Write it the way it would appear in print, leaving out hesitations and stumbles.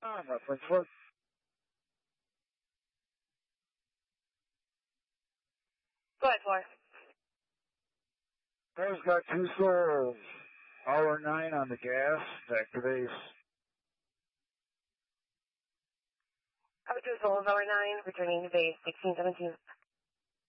Reference work. Go ahead, 4. Car's got 2 souls. Hour 9 on the gas. Back to base. Hour 2 souls, hour 9, returning to base, 1617.